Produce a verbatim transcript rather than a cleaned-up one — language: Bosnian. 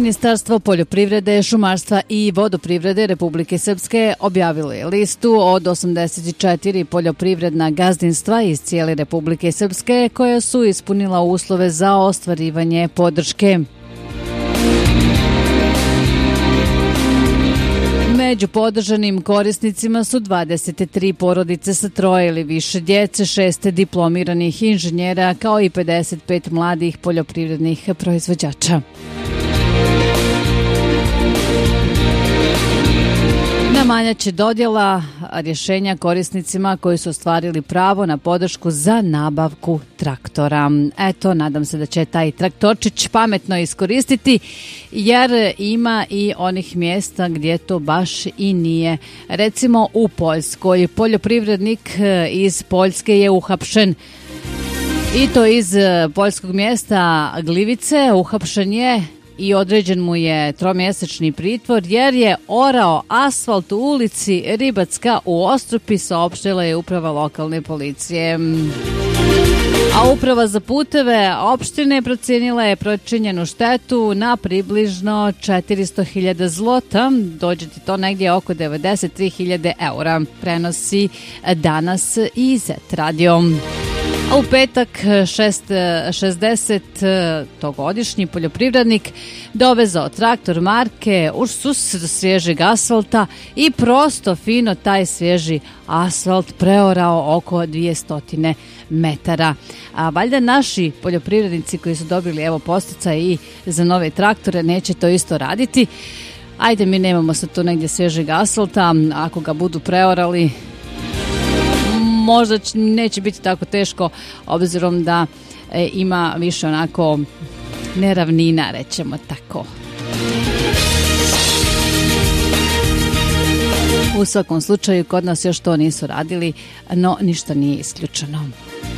Ministarstvo poljoprivrede, šumarstva i vodoprivrede Republike Srpske objavilo je listu od osamdeset četiri poljoprivredna gazdinstva iz cijele Republike Srpske koja su ispunila uslove za ostvarivanje podrške. Među podržanim korisnicima su dvadeset tri porodice sa troje ili više djece, šest diplomiranih inženjera kao i pedeset pet mladih poljoprivrednih proizvođača. Manja će dodjela rješenja korisnicima koji su ostvarili pravo na podršku za nabavku traktora. Eto, nadam se da će taj traktorčić pametno iskoristiti, jer ima i onih mjesta gdje to baš i nije. Recimo u Poljskoj poljoprivrednik iz Poljske je uhapšen. I to iz poljskog mjesta Glivice. Uhapšen je i određen mu je tromjesečni pritvor jer je orao asfalt u ulici Ribacka u Ostropi, saopštila je uprava lokalne policije. A uprava za puteve opštine procijenila je pričinjenu štetu na približno četiristo hiljada zlota, dođe ti to negdje oko devedeset tri hiljade eura, prenosi danas i Zet radio. A u petak šezdesetogodišnji poljoprivrednik dovezao traktor marke Ursus svježeg asfalta i prosto fino taj svježi asfalt preorao oko dvjesto metara. A valjda naši poljoprivrednici koji su dobili evo posticaj i za nove traktore neće to isto raditi. Ajde, mi nemamo sad tu negdje svježeg asfalta, ako ga budu preorali možda neće biti tako teško, obzirom da e, ima više onako neravnina, rećemo tako. U svakom slučaju, kod nas još to nisu radili, no ništa nije isključeno.